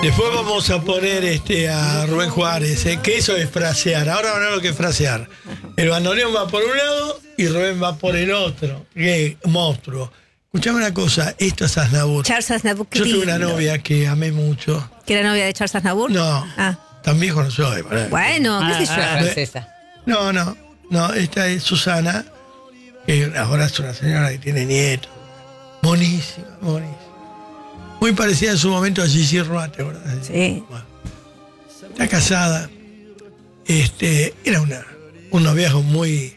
Después vamos a poner a Rubén Juárez, que eso es frasear. Ahora van a ver lo que es frasear. El bandoneón va por un lado y Rubén va por el otro. ¡Qué monstruo! Escuchame una cosa, esto es Aznavour. Charles Aznavour. Yo tuve una novia que amé mucho. ¿Que era novia de Charles Aznavour? No, tan viejo no soy. Bueno, qué sé yo. Francesa. No, esta es Susana, que ahora es una señora que tiene nietos. Monísima. Muy parecida en su momento a Gigi Roa, ¿te acordás? Sí. Bueno, está casada. Era un noviazgo muy...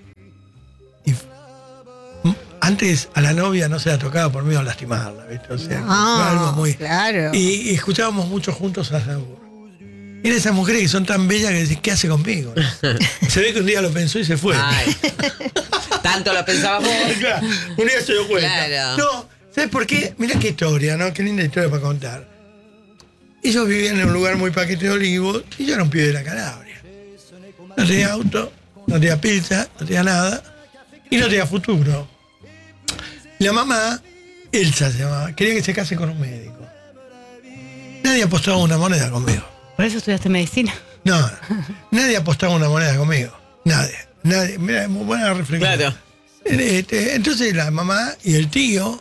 Antes a la novia no se la tocaba por miedo a lastimarla, ¿viste? O sea, fue algo muy... Claro. Y escuchábamos mucho juntos a Aznavour. Era esas mujeres que son tan bellas que decís, ¿qué hace conmigo? Se ve que un día lo pensó y se fue. Ay, tanto lo pensabas vos. Claro, un día se dio cuenta. Claro. No, ¿sabes por qué? Mirá qué historia, ¿no? Qué linda historia para contar. Ellos vivían en un lugar muy paquete de olivos y yo era un pibe de la Calabria. No tenía auto, no tenía pizza, no tenía nada y no tenía futuro. La mamá, Elsa se llamaba, quería que se case con un médico. Nadie apostaba una moneda conmigo. ¿Por eso estudiaste medicina? No, nadie apostaba una moneda conmigo. Nadie. Mira, muy buena reflexión. Claro. Entonces la mamá y el tío,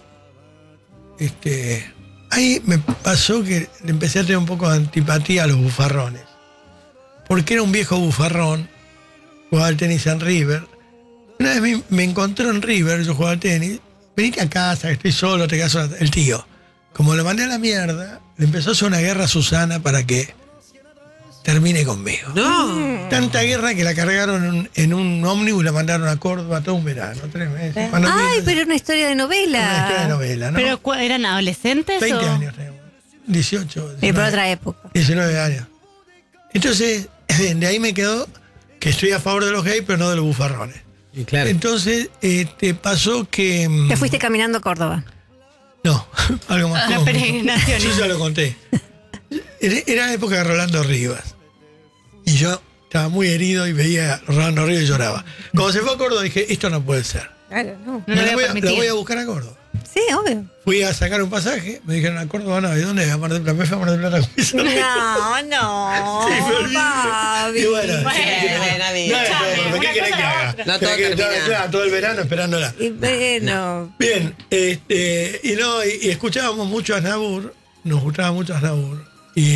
ahí me pasó que le empecé a tener un poco de antipatía a los bufarrones. Porque era un viejo bufarrón, jugaba al tenis en River. Una vez me encontró en River, yo jugaba al tenis, venite a casa, que estoy solo, te caso. El tío, como lo mandé a la mierda, le empezó a hacer una guerra a Susana para que termine conmigo. No. Tanta guerra que la cargaron en un ómnibus y la mandaron a Córdoba todo un verano, 3 meses. Ay, pero era una historia de novela. Una historia de novela, ¿no? ¿Pero eran adolescentes 20 o...? años tenemos. 18, Por 19, otra época. 19 años. Entonces, de ahí me quedó que estoy a favor de los gays, pero no de los bufarrones. Y claro. Entonces, pasó que... Te fuiste caminando a Córdoba. No, algo más La cómico. peregrinación. Yo ya lo conté. Era la época de Rolando Rivas. Y yo estaba muy herido y veía a Rolando Rivas y lloraba. Cuando se fue a Córdoba dije, esto no puede ser. Claro, no. No lo voy a permitir. La voy a buscar a Córdoba. Sí, obvio. Fui a sacar un pasaje, me dijeron a Córdoba, no, ¿y dónde? A Mar del Plata. Me fui a Mar del Plata con mis amigos. No. Sí, me olvidé. Babi. Y bueno, Bueno, ¿qué querés que haga? No todo termina. Claro, todo el verano esperándola. Y bueno. Bien, y escuchábamos mucho a Aznavour, nos gustaba mucho Aznavour.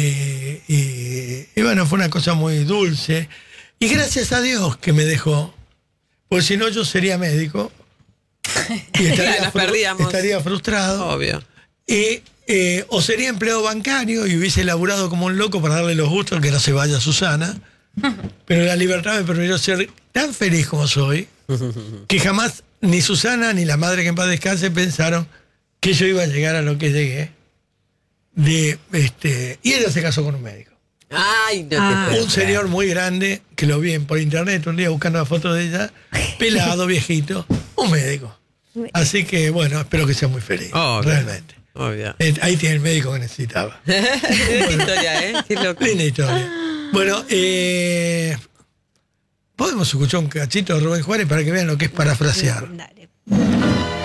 Y bueno, fue una cosa muy dulce. Y gracias a Dios que me dejó, pues si no yo sería médico y Nos perdíamos. estaría frustrado. Obvio. O sería empleado bancario y hubiese laburado como un loco para darle los gustos que no se vaya Susana. Pero la libertad me permitió ser tan feliz como soy que jamás ni Susana ni la madre que en paz descanse pensaron que yo iba a llegar a lo que llegué. Y ella se casó con un médico. Ay, no te puedo Un creer. señor muy grande, que lo vi por internet un día buscando la foto de ella, pelado, viejito, un médico. Así que bueno, espero que sea muy feliz, Obvio. realmente. Obvio. Ahí tiene el médico que necesitaba. Linda historia, ¿eh? Qué loco. Linda historia. Bueno, podemos escuchar un cachito de Rubén Juárez para que vean lo que es parafrasear. Dale.